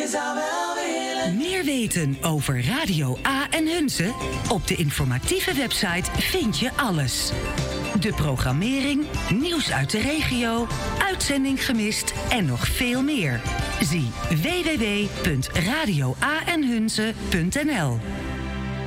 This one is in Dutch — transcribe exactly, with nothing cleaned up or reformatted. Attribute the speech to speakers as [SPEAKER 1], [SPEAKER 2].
[SPEAKER 1] zou wel willen.
[SPEAKER 2] Meer weten over Radio A en Hunze? Op de informatieve website vind je alles. De programmering, nieuws uit de regio, uitzending gemist en nog veel meer. Zie w w w punt radio a en hunze punt n l.